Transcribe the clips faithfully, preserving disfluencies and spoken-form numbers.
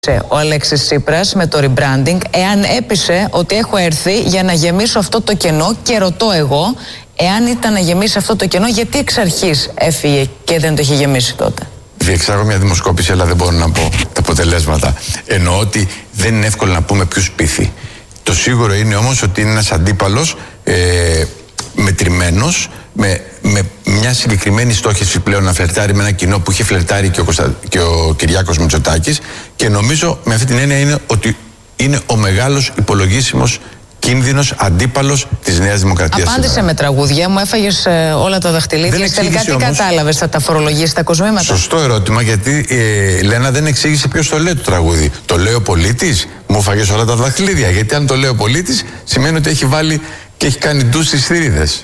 ο Αλέξης Τσίπρας με το rebranding, εάν έπεισε ότι έχω έρθει για να γεμίσω αυτό το κενό, και ρωτώ εγώ, εάν ήταν να γεμίσει αυτό το κενό, γιατί εξ αρχής έφυγε και δεν το είχε γεμίσει τότε. Διεξάγω μια δημοσκόπηση, αλλά δεν μπορώ να πω τα αποτελέσματα. Εννοώ ότι δεν είναι εύκολο να πούμε ποιους πείθει. Το σίγουρο είναι όμως ότι είναι ένας αντίπαλος ε, μετρημένος, με, με μια συγκεκριμένη στόχευση πλέον να φλερτάρει με ένα κοινό που είχε φλερτάρει και ο, Κωνστα... και ο Κυριάκος Μητσοτάκης, και νομίζω με αυτή την έννοια είναι ότι είναι ο μεγάλος υπολογίσιμος κίνδυνος αντίπαλος της Νέας Δημοκρατίας. Απάντησε σήμερα με τραγούδια, μου έφαγες ε, όλα τα δαχτυλίδια. Τελικά τι όμως κατάλαβες, θα τα φορολογήσεις τα κοσμήματα? Σωστό ερώτημα, γιατί ε, Λένα δεν εξήγησε ποιος το λέει το τραγούδι. Το λέει ο πολίτης, μου έφαγες όλα τα δαχτυλίδια. Γιατί αν το λέει ο πολίτης, σημαίνει ότι έχει βάλει και έχει κάνει ντους στις θηρίδες.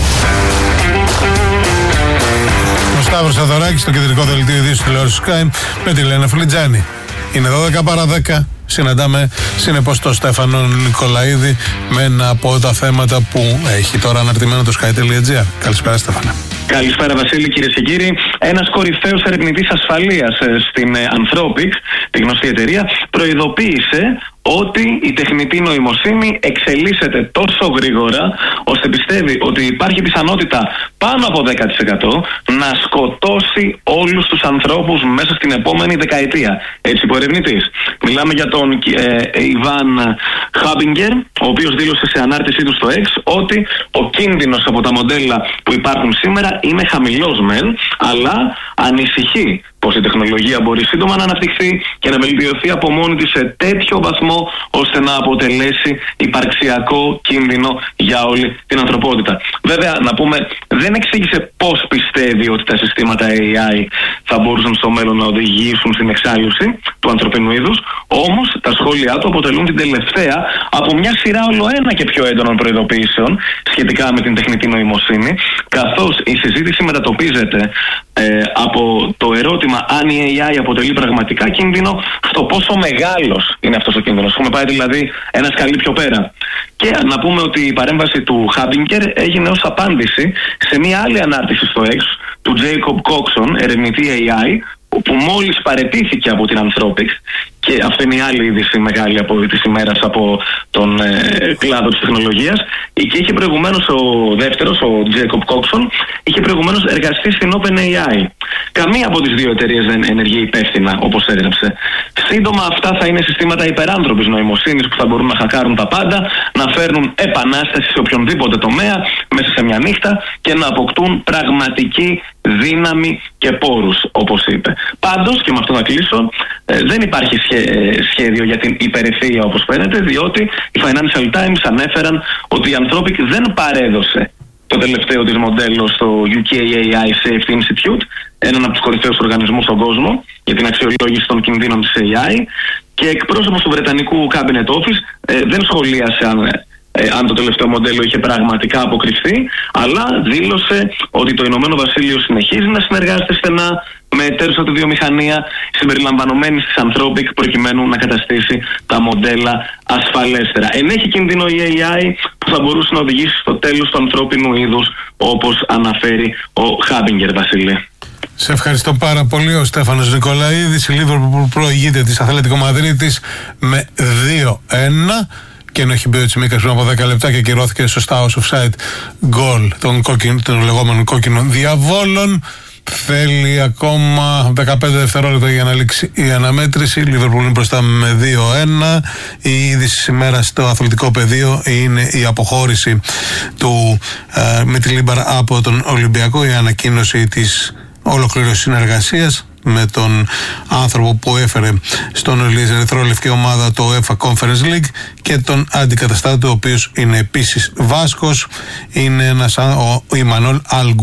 Ο Σταύρος Θεοδωράκης στο κεντρικό δελτίο ειδήσεων τηλεόρασης Sky με τη Λένα Φλιτζάνη. Είναι δώδεκα παρά δέκα. Συναντάμε συνεπώς τον Στέφανο Νικολαίδη με ένα από τα θέματα που έχει τώρα αναρτημένο το sky τελεία gr. Καλησπέρα, Στέφανα. Καλησπέρα, Βασίλη, κυρίες και κύριοι. Ένας κορυφαίος ερευνητής ασφαλείας στην Anthropic, τη γνωστή εταιρεία, προειδοποίησε ότι η τεχνητή νοημοσύνη εξελίσσεται τόσο γρήγορα, ώστε πιστεύει ότι υπάρχει πιθανότητα πάνω από δέκα τοις εκατό να σκοτώσει όλους τους ανθρώπους μέσα στην επόμενη δεκαετία. Έτσι είπε ο ερευνητής. Μιλάμε για τον ε, Ιβάν Χάμπινγκερ, ο οποίος δήλωσε σε ανάρτησή του στο X ότι ο κίνδυνος από τα μοντέλα που υπάρχουν σήμερα είναι χαμηλός μεν, αλλά ανησυχεί πως η τεχνολογία μπορεί σύντομα να αναπτυχθεί και να βελτιωθεί από μόνη της σε τέτοιο βαθμό ώστε να αποτελέσει υπαρξιακό κίνδυνο για όλη την ανθρωπότητα. Βέβαια, να πούμε, δεν εξήγησε πώς πιστεύει ότι τα συστήματα έι άι θα μπορούσαν στο μέλλον να οδηγήσουν στην εξάλληψη του ανθρωπίνου είδους, όμως τα σχόλιά του αποτελούν την τελευταία από μια σειρά ολοένα και πιο έντονων προειδοποιήσεων σχετικά με την τεχνητή νοημοσύνη, καθώς η συζήτηση μετατοπίζεται ε, από το ερώτημα αν η έι άι αποτελεί πραγματικά κίνδυνο στο πόσο μεγάλος είναι αυτός ο κίνδυνος. Έχουμε πάει δηλαδή ένα σκαλί πιο πέρα. Και να πούμε ότι η παρέμβαση του Χάμπινγκερ έγινε ως απάντηση σε μια άλλη ανάρτηση στο X του Jacob Coxon, ερευνητή έι άι, που μόλις παραιτήθηκε από την Anthropic, και αυτή είναι η άλλη είδηση μεγάλη από της ημέρας από τον ε, κλάδο της τεχνολογίας, και είχε προηγουμένως ο δεύτερος, ο Jacob Coxon, είχε προηγουμένως εργαστεί στην OpenAI. Καμία από τις δύο εταιρείες δεν ενεργεί υπεύθυνα, όπως έγραψε. Σύντομα αυτά θα είναι συστήματα υπεράνθρωπης νοημοσύνης που θα μπορούν να χακάρουν τα πάντα, να φέρνουν επανάσταση σε οποιονδήποτε τομέα μέσα σε μια νύχτα και να αποκτούν πραγματική δύναμη και πόρους, όπως είπε. Πάντως, και με αυτό θα κλείσω, ε, δεν υπάρχει σχέ, σχέδιο για την υπερευθεία, όπως φαίνεται, διότι οι Financial Times ανέφεραν ότι η Anthropic δεν παρέδωσε το τελευταίο της μοντέλο στο γιου κέι έι άι Safety Institute, έναν από τους κορυφαίους οργανισμούς στον κόσμο για την αξιολόγηση των κινδύνων της έι άι, και εκπρόσωπος του Βρετανικού Cabinet Office ε, δεν σχολίασε αν Ε, αν το τελευταίο μοντέλο είχε πραγματικά αποκρυφθεί, αλλά δήλωσε ότι το Ηνωμένο Βασίλειο συνεχίζει να συνεργάζεται στενά με εταίρους από τη βιομηχανία συμπεριλαμβανομένης της Anthropic, προκειμένου να καταστήσει τα μοντέλα ασφαλέστερα. Ενέχει κίνδυνο η έι άι που θα μπορούσε να οδηγήσει στο τέλος του ανθρώπινου είδους, όπως αναφέρει ο Χάμπινγκερ, Βασίλη. Σε ευχαριστώ πάρα πολύ. Ο Στέφανος Νικολαίδης. Η Λίβερπουλ προηγείται της Αθλέτικο Μαδρίτης με δύο ένα. Και ενώ έχει μπει ο Τσιμίκας πριν από δέκα λεπτά και ακυρώθηκε σωστά ως offside goal των, κόκκιν, των λεγόμενων κόκκινων διαβόλων, θέλει ακόμα δεκαπέντε δευτερόλεπτα για να λήξει η αναμέτρηση. Η Λίβερπουλ είναι μπροστά με δύο ένα. Η είδηση σήμερα στο αθλητικό πεδίο είναι η αποχώρηση του ε, Μιτλίμπαρ από τον Ολυμπιακό, η ανακοίνωση της ολοκλήρωσης συνεργασίας με τον άνθρωπο που έφερε στον Ελίζα ερυθρόλευκη ομάδα το UEFA Conference League, και τον αντικαταστάτη, ο οποίος είναι επίσης Βάσκος, είναι ένας, ο Ιμανόλ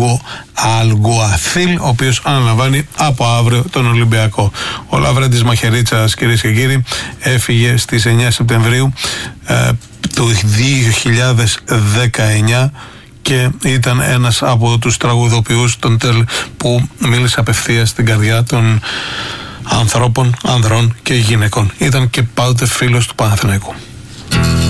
Αλγκουαθίλ, ο οποίος αναλαμβάνει από αύριο τον Ολυμπιακό. Ο Λαβρέντης Μαχαιρίτσας, κυρίες και κύριοι, έφυγε στις εννιά Σεπτεμβρίου ε, του δύο χιλιάδες δεκαεννιά και ήταν ένας από τους τραγουδοποιούς των τελ, που μίλησε απευθείας στην καρδιά των ανθρώπων, ανδρών και γυναικών. Ήταν και πάντοτε φίλος του Παναθηναϊκού.